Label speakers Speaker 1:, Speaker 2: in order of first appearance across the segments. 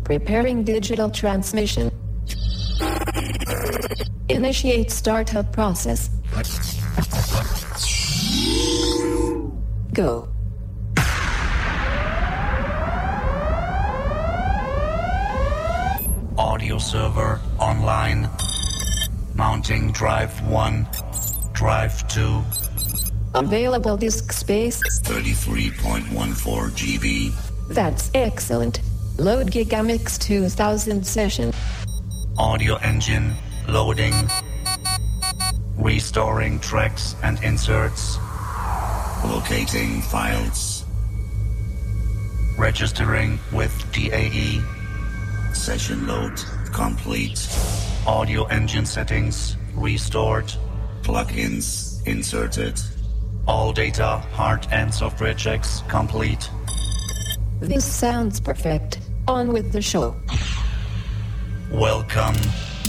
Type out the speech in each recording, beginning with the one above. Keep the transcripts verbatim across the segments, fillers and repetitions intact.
Speaker 1: Preparing digital transmission. Initiate startup process. Go.
Speaker 2: Audio server online. Mounting drive one, drive two.
Speaker 1: Available disk space
Speaker 2: thirty-three point one four gigabytes.
Speaker 1: That's excellent. Load Gigamix two thousand session.
Speaker 2: Audio engine loading. Restoring tracks and inserts. Locating files. Registering with D A E. Session load complete. Audio engine settings restored. Plugins inserted. All data, hard and software checks complete.
Speaker 1: This sounds perfect. On with the show.
Speaker 2: Welcome.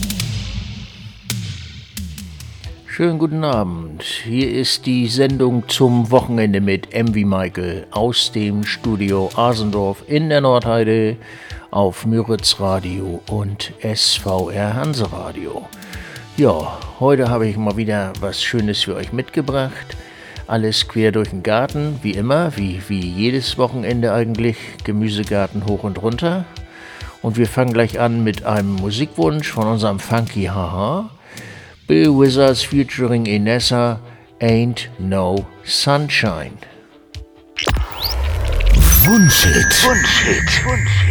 Speaker 3: Schönen guten Abend. Hier ist die Sendung zum Wochenende mit M wie Michael aus dem Studio Asendorf in der Nordheide auf Müritz Radio und S V R Hanseradio. Ja, heute habe ich mal wieder was Schönes für euch mitgebracht. Alles quer durch den Garten, wie immer, wie, wie jedes Wochenende eigentlich. Gemüsegarten hoch und runter. Und wir fangen gleich an mit einem Musikwunsch von unserem Funky Haha. Bill Wizards featuring Inessa, Ain't No Sunshine.
Speaker 4: Wunschhit. Wunschhit. Wunschhit.